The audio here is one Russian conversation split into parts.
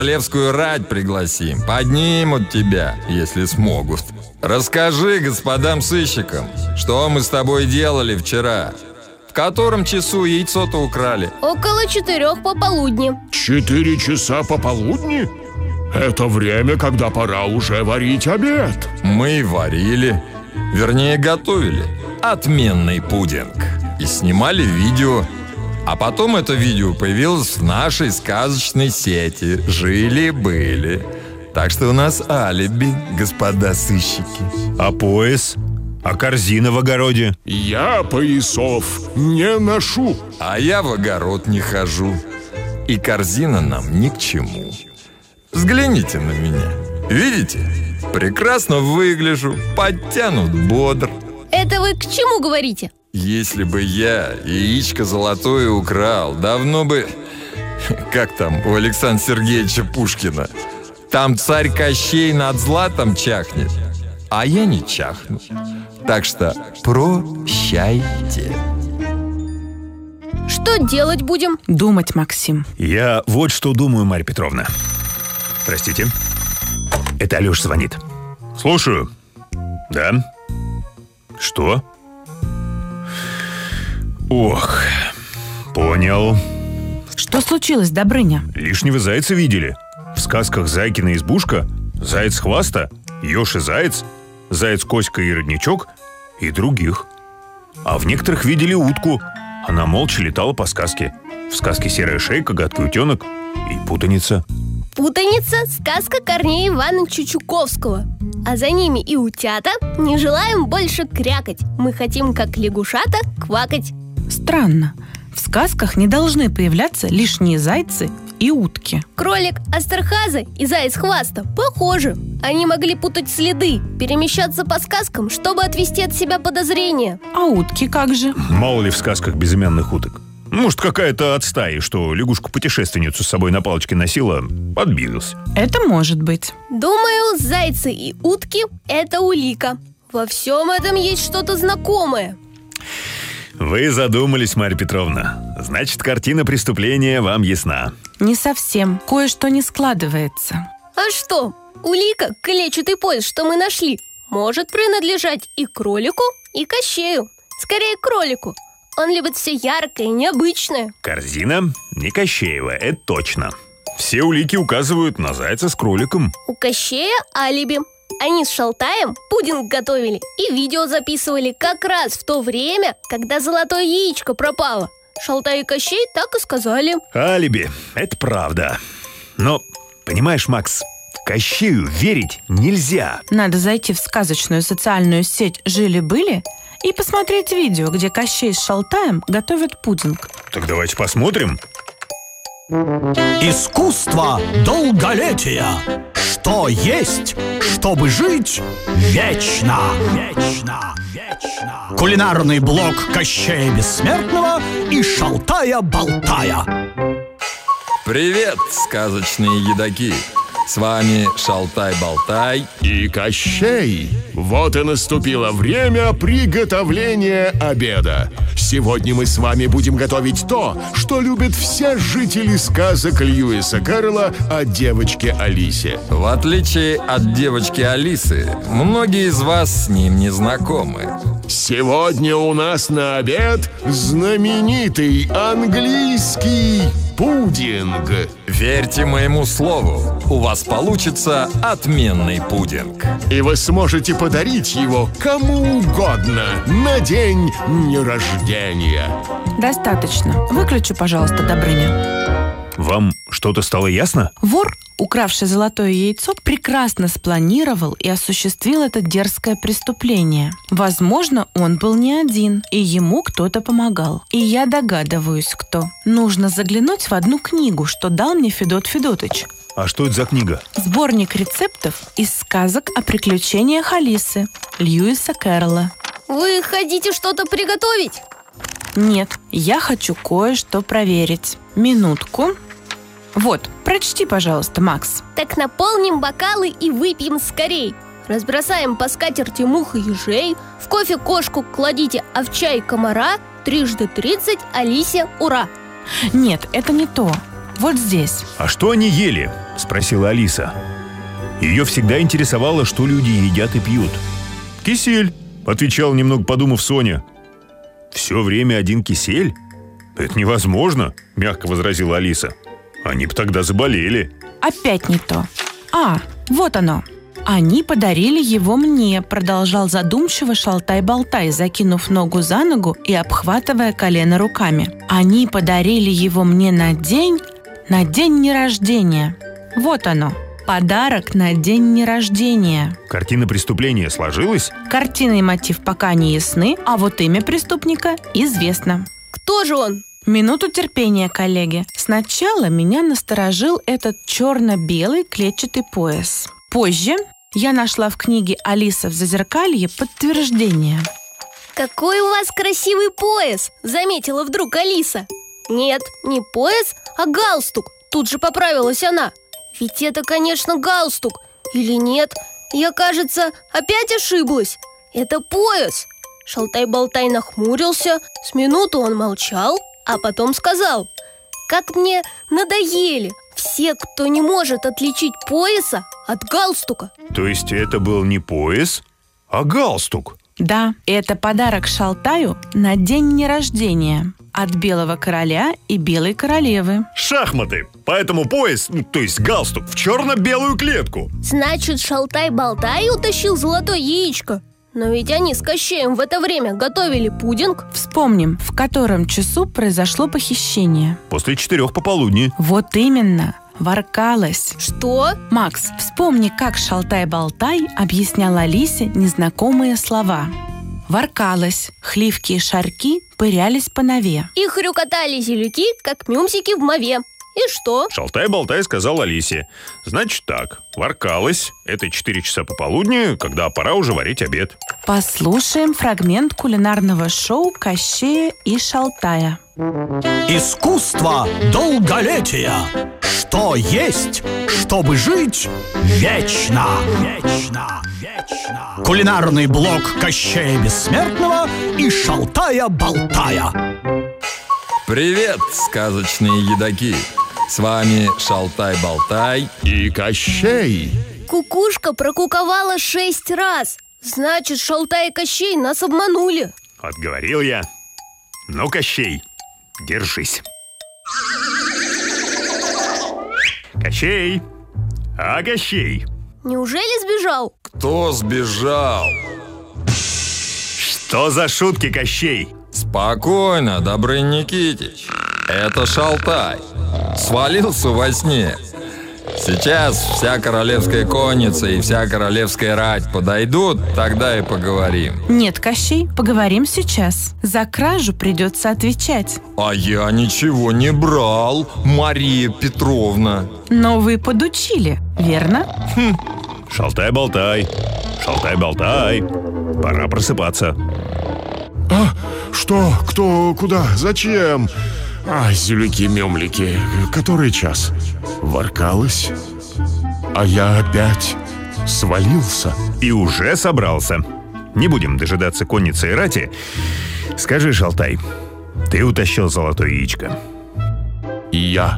королевскую рать пригласим. Поднимут тебя, если смогут. Расскажи господам сыщикам, что мы с тобой делали вчера. В котором часу яйцо-то украли? Около 4 пополудни. 4 часа пополудни? Это время, когда пора уже варить обед. Мы варили, вернее готовили, отменный пудинг. И снимали видео. А потом это видео появилось в нашей сказочной сети «Жили-были». Так что у нас алиби, господа сыщики. А пояс? А корзина в огороде? Я поясов не ношу. А я в огород не хожу. И корзина нам ни к чему. Взгляните на меня. Видите? Прекрасно выгляжу, подтянут, бодр. Это вы к чему говорите? Если бы я яичко золотое украл, давно бы... Как там у Александра Сергеевича Пушкина? Там царь Кощей над златом чахнет, а я не чахну. Так что прощайте. Что делать будем? Думать, Максим. Я вот что думаю, Марья Петровна. Простите. Это Алеша звонит. Слушаю. Да? Что? Ох, понял. Что случилось, Добрыня? Лишнего зайца видели. В сказках «Зайкина избушка», «Заяц хваста», «Еж и заяц», «Заяц Коська и родничок» и других. А в некоторых видели утку. Она молча летала по сказке. В сказке «Серая шейка», «Гадкий утенок» и «Путаница». Путаница – сказка Корнея Ивановича Чуковского. А за ними и утята не желаем больше крякать. Мы хотим, как лягушата, квакать. Странно. В сказках не должны появляться лишние зайцы и утки. Кролик Астерхаза и заяц Хваста похожи. Они могли путать следы, перемещаться по сказкам, чтобы отвести от себя подозрения. А утки как же? Мало ли в сказках безымянных уток. Может, какая-то от стаи, что лягушку-путешественницу с собой на палочке носила, подбилась. Это может быть. Думаю, зайцы и утки – это улика. Во всем этом есть что-то знакомое. Вы задумались, Марья Петровна. Значит, картина преступления вам ясна. Не совсем. Кое-что не складывается. А что? Улика, клетчатый пояс, что мы нашли, может принадлежать и кролику, и Кощею. Скорее, кролику. Он любит все яркое и необычное. Корзина не Кощеева, это точно. Все улики указывают на зайца с кроликом. У Кощея алиби. Они с Шалтаем пудинг готовили и видео записывали как раз в то время, когда золотое яичко пропало. Шалтай и Кощей так и сказали. Алиби, это правда. Но, понимаешь, Макс, Кощею верить нельзя. Надо зайти в сказочную социальную сеть «Жили-были» и посмотреть видео, где Кощей с Шалтаем готовят пудинг. Так давайте посмотрим. Искусство долголетия. Что есть, чтобы жить вечно. Вечно. Вечно. Кулинарный блог Кощея Бессмертного и Шалтая-Болтая. Привет, сказочные едоки! С вами Шалтай-Болтай И Кощей. Вот и наступило время приготовления обеда. Сегодня мы с вами будем готовить то, что любят все жители сказок Льюиса Кэрролла о девочке Алисе. В отличие от девочки Алисы, многие из вас с ним не знакомы. Сегодня у нас на обед знаменитый английский пудинг. Верьте моему слову, у вас получится отменный пудинг. И вы сможете подарить его кому угодно на день нерождения. Достаточно. Выключи, пожалуйста, Добрыня. Вам что-то стало ясно? Вор, укравший золотое яйцо, прекрасно спланировал и осуществил это дерзкое преступление. Возможно, он был не один, и ему кто-то помогал. И я догадываюсь, кто. Нужно заглянуть в одну книгу, что дал мне Федот Федотыч. А что это за книга? Сборник рецептов из сказок о приключениях Алисы Льюиса Кэрролла. Вы хотите что-то приготовить? Нет, я хочу кое-что проверить. Минутку. Вот, прочти, пожалуйста, Макс. Так наполним бокалы и выпьем скорей. Разбросаем по скатерти мух и ежей. В кофе кошку кладите, а в чай комара. 3 × 30 Алисе ура. Нет, это не то. вот здесь. «А что они ели?» – спросила Алиса. Ее всегда интересовало, что люди едят и пьют. «Кисель», – отвечал, немного подумав, Соня. «Все время один кисель? Это невозможно», – мягко возразила Алиса. «Они бы тогда заболели». Опять не то. Вот оно. Они подарили его мне, продолжал задумчиво Шалтай-Болтай, закинув ногу за ногу и обхватывая колено руками. Они подарили его мне на день нерождения. Вот оно. Подарок на день нерождения. Картина преступления сложилась? Картина и мотив пока не ясны, а вот имя преступника известно. Кто же он? Минуту терпения, коллеги. Сначала меня насторожил этот черно-белый клетчатый пояс. Позже я нашла в книге «Алиса в зазеркалье» подтверждение. Какой у вас красивый пояс, заметила вдруг Алиса. Нет, не пояс, а галстук. Тут же поправилась она. Ведь это, конечно, галстук. Или нет? Я, кажется, опять ошиблась. Это пояс. Шалтай-Болтай нахмурился. С минуту он молчал, а потом сказал: как мне надоели все, кто не может отличить пояса от галстука. То есть это был не пояс, а галстук? Да, это подарок Шалтаю на день нерождения от Белого короля и Белой королевы. Шахматы! Поэтому пояс, то есть галстук, в черно-белую клетку. Значит, Шалтай-Болтай утащил золотое яичко. Но ведь они с Кощеем в это время готовили пудинг. Вспомним, в котором часу произошло похищение. После 4 пополудни. Вот именно, воркалось. Что? Макс, вспомни, как Шалтай-Болтай объяснял Алисе незнакомые слова. Воркалось, хливки и шарки пырялись по нове. И хрюкотали зелюки, как мюмсики в мове. И что? Шалтай-Болтай сказал Алисе: значит так, воркалось, это 4 часа пополудни, когда пора уже варить обед. Послушаем фрагмент кулинарного шоу Кощея и Шалтая. Искусство долголетия. Что есть, чтобы жить вечно. Кулинарный блок Кощея Бессмертного и Шалтая-Болтая. Привет, сказочные едоки! С вами Шалтай-Болтай и Кощей. Кукушка прокуковала 6 раз. Значит, Шалтай и Кощей нас обманули. Отговорил я. Ну, Кощей, держись. Кощей! А, Кощей! Неужели сбежал? Кто сбежал? Что за шутки, Кощей? Спокойно, Добрый Никитич. Это Шалтай. Свалился во сне. Сейчас вся королевская конница и вся королевская рать подойдут, тогда и поговорим. Нет, Кощей, поговорим сейчас. За кражу придется отвечать. А я ничего не брал, Мария Петровна. Но вы подучили, верно? Шалтай-Болтай, Шалтай-Болтай, пора просыпаться. Что? Кто? Куда? Зачем? Зелюки-мемлики, который час? Воркалось? А я опять свалился. И уже собрался. Не будем дожидаться конницы и рати. Скажи, Шалтай, ты утащил золотое яичко? И я.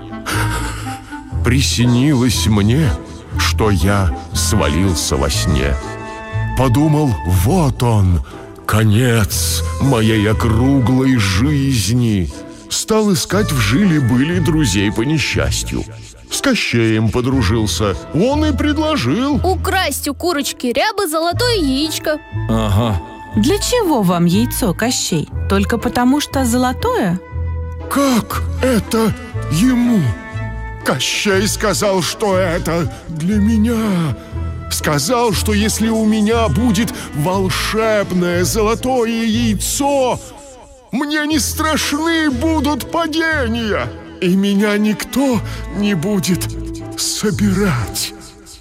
Приснилось мне, что я свалился во сне. Подумал, вот он, конец моей округлой жизни. Стал искать в жили-были друзей по несчастью. С Кощеем подружился. Он и предложил украсть у курочки Рябы золотое яичко. Ага. Для чего вам яйцо, Кощей? Только потому, что золотое? Как это ему? Кощей сказал, что это для меня. Сказал, что если у меня будет волшебное золотое яйцо, мне не страшны будут падения, и меня никто не будет собирать.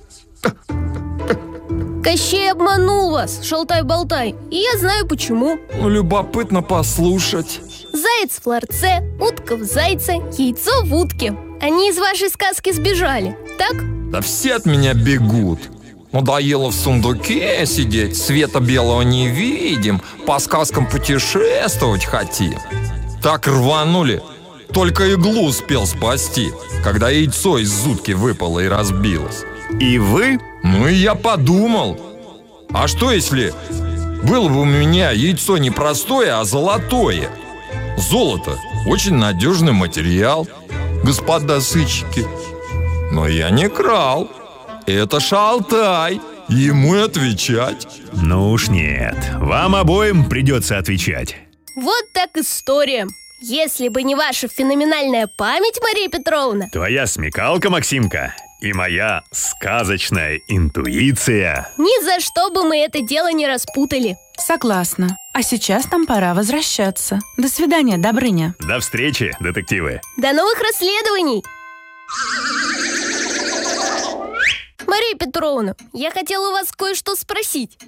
Кощей обманул вас, Шалтай-Болтай, и я знаю почему. Любопытно послушать. Заяц в ларце, утка в зайце, яйцо в утке. Они из вашей сказки сбежали, так? Да все от меня бегут. Надоело в сундуке сидеть, света белого не видим, по сказкам путешествовать хотим. Так рванули, только иглу успел спасти, когда яйцо из утки выпало и разбилось. И вы? Ну и я подумал, а что если было бы у меня яйцо не простое, а золотое? Золото – очень надежный материал, господа сыщики. Но я не крал. Это Шалтай, ему и отвечать. Ну уж нет, вам обоим придется отвечать. Вот так история. Если бы не ваша феноменальная память, Мария Петровна. Твоя смекалка, Максимка, и моя сказочная интуиция. Ни за что бы мы это дело не распутали. Согласна. А сейчас нам пора возвращаться. До свидания, Добрыня. До встречи, детективы. До новых расследований. Мария Петровна, я хотела у вас кое-что спросить.